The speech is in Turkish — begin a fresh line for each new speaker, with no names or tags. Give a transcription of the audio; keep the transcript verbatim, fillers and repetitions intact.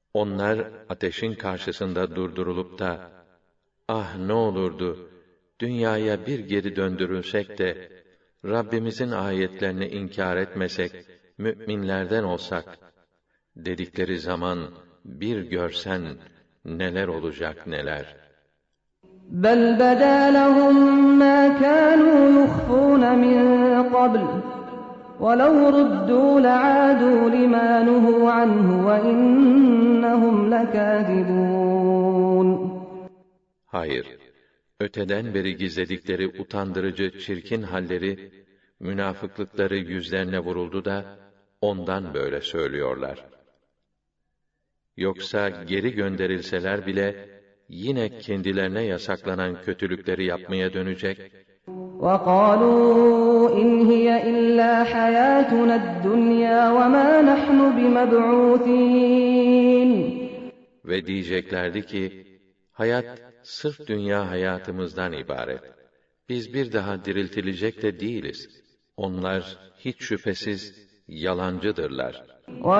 Onlar ateşin karşısında durdurulup da, ah ne olurdu, dünyaya bir geri döndürülsek de, Rabbimizin ayetlerini inkar etmesek, mü'minlerden olsak, dedikleri zaman, bir görsen, neler olacak neler.
بَلْ بَدَا لَهُم مَّا كَانُوا يُخْفُونَ مِن قَبْلُ وَلَوْ رُدُّوا لَعَادُوا لِمَا نُهُوا عَنْهُ وَإِنَّهُمْ لَكَاذِبُونَ.
Hayır, öteden beri gizledikleri utandırıcı, çirkin halleri, münafıklıkları yüzlerine vuruldu da, ondan böyle söylüyorlar. Yoksa geri gönderilseler bile, yine kendilerine yasaklanan kötülükleri yapmaya dönecek.
وَقَالُوا إِنْ هِيَ إِلَّا حَيَاتُنَا الدُّنْيَا وَمَا نَحْنُ بِمَبْعُوثِينَ.
Ve diyeceklerdi ki, hayat sırf dünya hayatımızdan ibaret. Biz bir daha diriltilecek de değiliz. Onlar hiç şüphesiz yalancıdırlar.